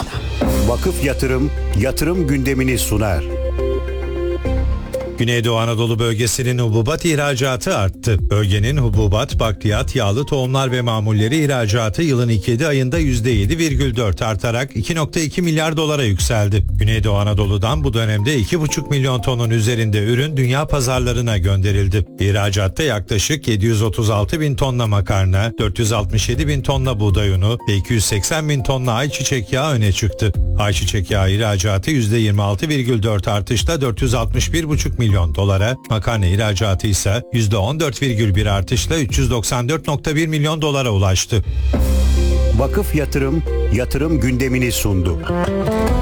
Vakıf yatırım gündemini sunar. Güneydoğu Anadolu bölgesinin hububat ihracatı arttı. Bölgenin hububat, bakliyat, yağlı tohumlar ve mamulleri ihracatı yılın ilk 7 ayında %7,4 artarak 2,2 milyar dolara yükseldi. Güneydoğu Anadolu'dan bu dönemde 2,5 milyon tonun üzerinde ürün dünya pazarlarına gönderildi. İhracatta yaklaşık 736 bin tonla makarna, 467 bin tonla buğday unu ve 280 bin tonla ayçiçek yağı öne çıktı. Ayçiçek yağı ihracatı %26,4 artışla 461,5 milyon dolara, makarna ihracatı ise %14,1 artışla 394,1 milyon dolara ulaştı. Vakıf yatırım gündemini sundu.